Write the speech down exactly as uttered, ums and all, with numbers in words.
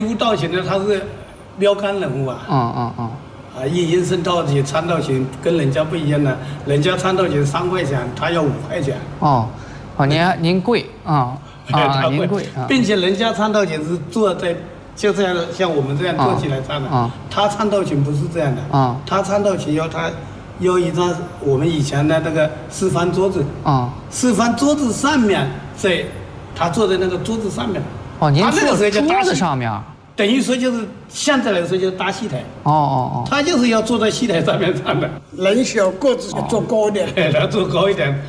舞道型的他是标杆人物啊。 嗯嗯嗯。 啊，一阴身道型、参道型跟人家不一样的，人家参道型三块钱，他要五块钱。 哦，哦，您您贵啊啊，您贵啊， 并且人家参道型是坐在。就这样的，像我们这样坐起来唱的。啊，他参道琴不是这样的。啊，他参道琴要他要一张我们以前的那个四方桌子。啊，四方桌子上面，在他坐在那个桌子上面。 哦，您坐桌子上面， 等于说就是现在来说就是搭戏台。 哦哦哦， 他就是要坐在戏台上面唱的。 人小个子要坐高一点， 要坐高一点。